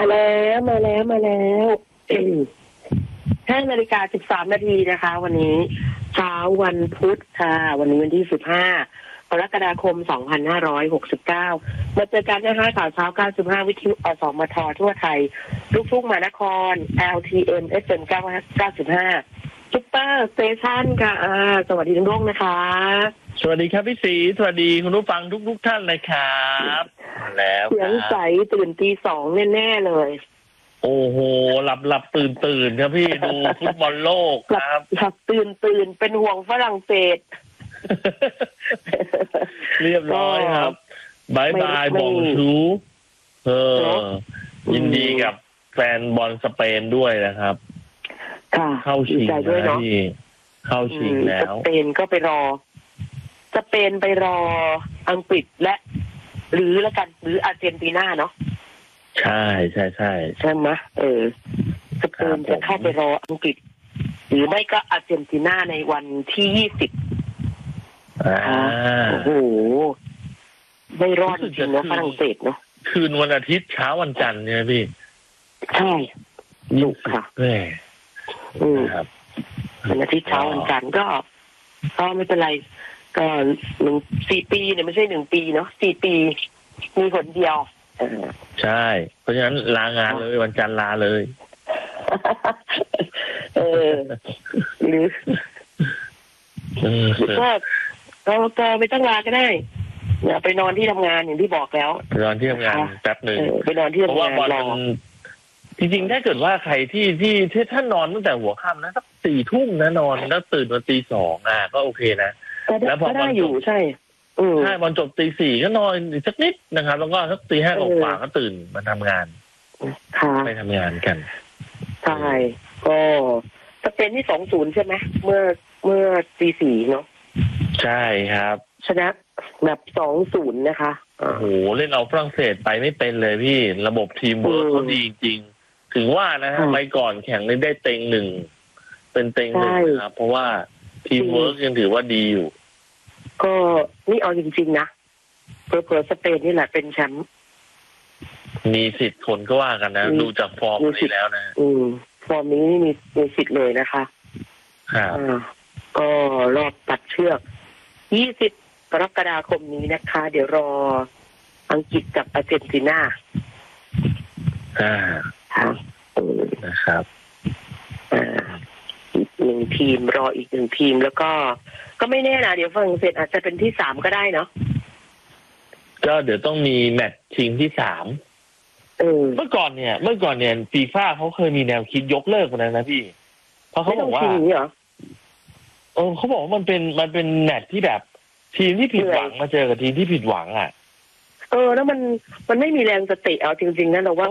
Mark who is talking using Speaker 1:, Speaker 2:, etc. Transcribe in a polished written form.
Speaker 1: มาแล้ว5:13 นาทีนะคะวันนี้เช้าวันพุธค่ะวันนี้วันที่15 กรกฎาคม 2569มาเจอกันนะคะข่าวเช้า95วิทยุอสมททั่วไทยลูกทุ่งมหานคร LTM FM 95ซุปเปอร์สเตชันค่ะสวัสดีทุกท่านนะคะ
Speaker 2: สวัสดีครับพี่ศรีสวัสดีคุณผู้ฟังทุกท่านนะครับแล้ว
Speaker 1: เสียงใสตื่นตี 2แน่ๆเลย
Speaker 2: โอ้โหหลับตื่นครับพี่ดูฟุตบอลโลกครับ
Speaker 1: หลับตื่นเป็นห่วงฝรั่งเศส
Speaker 2: เรียบร้อยครับบายบองชูยินดีกับแฟนบอลสเปนด้วยนะครับเข้าชิงแล้วพี่เข้าชิงแล้ว
Speaker 1: สเปนก็ไปรออังกฤษและหรืออาร์เจนตินาเนาะ
Speaker 2: ใช่ใ
Speaker 1: ช่ไหมสเปนจะเข้าไปรออังกฤษหรือไม่ก็อาร์เจนตินาในวันที่20โอ้โหไม่รอดจริงๆนะฝรั่งเศสเนาะ
Speaker 2: คืนวันอาทิตย์เช้าวันจันทร์เนี่ยพี่
Speaker 1: ใช่ลูกค่ะ
Speaker 2: ครับ
Speaker 1: วันอาทิตย์เช้าวันจันทร์ก็ไม่เป็นไรก็4 ปีเนี่ยไม่ใช่1 ปีเนาะ4 ปีมีผลเดียว
Speaker 2: ใช่เพราะฉะนั้นลางานเลยวันจันทร์ลาเลย
Speaker 1: หรือก็ไม่ต้องลาก็ได้อย่าไปนอนที่ทำงานอย่างที่บอกแล้ว
Speaker 2: นอนที่ทำงานแป๊บนึง
Speaker 1: ไปนอนที่ทำงานรอ
Speaker 2: จริงๆถ้าเกิดว่าใครที่ท่านนอนตั้งแต่หัวค่ำนะสัก4 ทุ่มนะนอนแล้วตื่นมาตี 2ก็โอเคนะ
Speaker 1: แล้วพอได้อยู่ใช่
Speaker 2: บอลจบตี 4ก็นอนอีกสักนิดนะครับแล้วก็สักตี 5กว่าก็ตื่นมาทำงานไปทำงานกัน
Speaker 1: ใช่ก็สเปนที่2-0ใช่ไหมเมื่อตี 4เนาะ
Speaker 2: ใช่ครับ
Speaker 1: ชนะแบบ2-0นะคะ
Speaker 2: โอ้โหเล่นเอาฝรั่งเศสไปไม่เป็นเลยพี่ระบบทีมเวิร์คเขาดีจริงๆถึงว่านะฮะไปก่อนแข่งได้เต็ง 1เป็นเต็ง 1ครับเพราะว่าทีมเวิร์คยังถือว่าดีอยู่
Speaker 1: ก็นี่เอาจริงๆนะเผลอๆสเปนนี่แหละเป็นแชมป์
Speaker 2: มีสิทธิ์คนก็ว่ากันนะดูจากฟอร์มนี้แล้วนะ
Speaker 1: ฟอร์มนี้มีสิทธิ์เลยนะคะก็รอบตัดเชือก20 กรกฎาคมนี้นะคะเดี๋ยวรออังกฤษกับอาร์เจนตินา
Speaker 2: นะครับ
Speaker 1: อีก1 ทีมรออีก1 ทีมแล้วก็ไม่แน่นะเดี๋ยวฝรั่งเศสอาจจะเป็นที่3ก็ได้เนาะ
Speaker 2: ก็เดี๋ยวต้องมีแมตช์ชิงที่3เมื่อก่อนเนี่ยฟีฟ่าเขาเคยมีแนวคิดยกเลิกไปแล้วนะพี่เพราะเขาบอกว่าเขาบอกว่ามันเป็นแมตช์ที่แบบทีมที่ผิดหวังมาเจอกับทีมที่ผิดหวังแล้วมัน
Speaker 1: ไม่มีแรงจะเตะเอาจริงๆนะเราว่า